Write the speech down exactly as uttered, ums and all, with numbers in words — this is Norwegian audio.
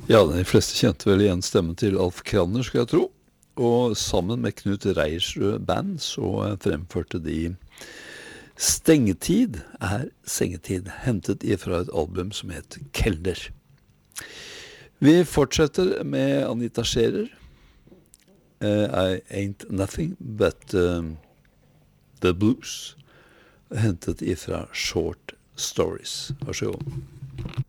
Ja, de fleste kjente vel igjen stemmen til Alf Kranner, skal jeg tro. Og sammen med Knut Reiersrød Band så fremførte de Stengetid er sengetid, hentet ifra et album som het Kelder. Vi fortsetter med Anita Scherer. Uh, I Ain't Nothing But um, The Blues, hentet ifra Short Stories. Vær så god.